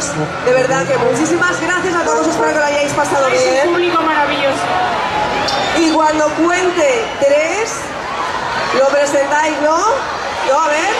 chicos, de verdad que muchísimas gracias a todos, espero que lo hayáis pasado Es un bien. público maravilloso. Y cuando cuente 3, lo presentáis, ¿no? ¿No? A ver.